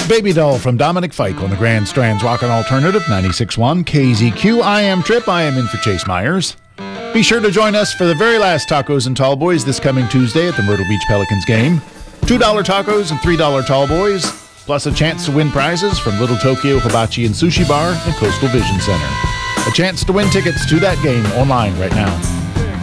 Baby Doll from Dominic Fike on the Grand Strands Rockin' Alternative 96.1 KZQ. I am Trip. I am in for Chase Myers. Be sure to join us for the very last Tacos and Tall Boys this coming Tuesday at the Myrtle Beach Pelicans game. $2 tacos and $3 Tall Boys, plus a chance to win prizes from Little Tokyo Hibachi and Sushi Bar and Coastal Vision Center. A chance to win tickets to that game online right now.